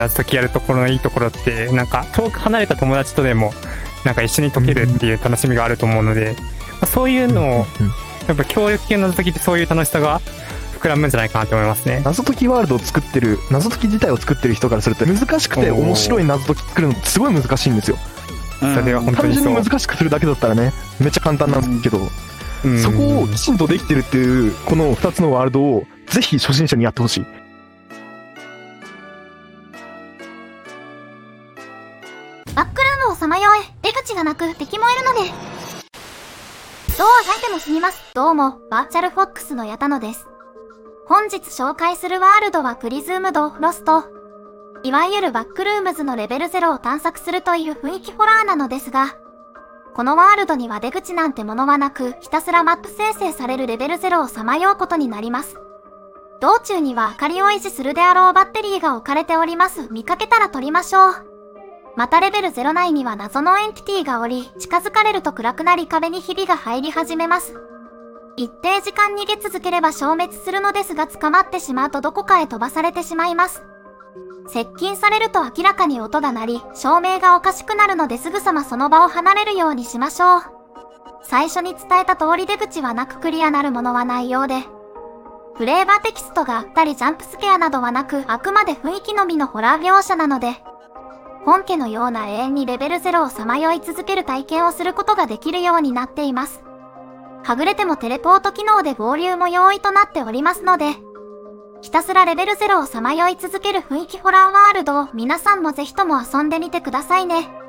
謎解きやるところのいいところって、なんか遠く離れた友達とでもなんか一緒に解けるっていう楽しみがあると思うので、そういうのをやっぱ協力系の謎解きってそういう楽しさが膨らむんじゃないかなと思いますね。 謎解きワールドを作ってる、謎解き自体を作ってる人からすると難しくて面白い謎解き作るのってすごい難しいんですよ。 それは本当単にそう。 純に難しくするだけだったらね、めっちゃ簡単なんですけど、そこをきちんとできてるっていうこの2つのワールドをぜひ初心者にやってほしい。 バックルームをさまよえ、出口がなく敵もいるので。どうあがいても死にます。どうも、バーチャルフォックスの矢田野です。本日紹介するワールドはプリズームド・ロスト。いわゆるバックルームズのレベル0を探索するという雰囲気ホラーなのですが、このワールドには出口なんてものはなく、ひたすらマップ生成されるレベル0をさまようことになります。道中には明かりを維持するであろうバッテリーが置かれております。見かけたら取りましょう。またレベル0内には謎のエンティティがおり、近づかれると暗くなり壁にひびが入り始めます。一定時間逃げ続ければ消滅するのですが、捕まってしまうとどこかへ飛ばされてしまいます。接近されると明らかに音が鳴り、照明がおかしくなるのですぐさまその場を離れるようにしましょう。最初に伝えた通り出口はなくクリアなるものはないようで、フレーバーテキストがあったりジャンプスケアなどはなく、あくまで雰囲気のみのホラー描写なので、本家のような永遠にレベル0をさまよい続ける体験をすることができるようになっています。はぐれてもテレポート機能で合流も容易となっておりますので、ひたすらレベル0をさまよい続ける雰囲気ホラーワールドを皆さんもぜひとも遊んでみてくださいね。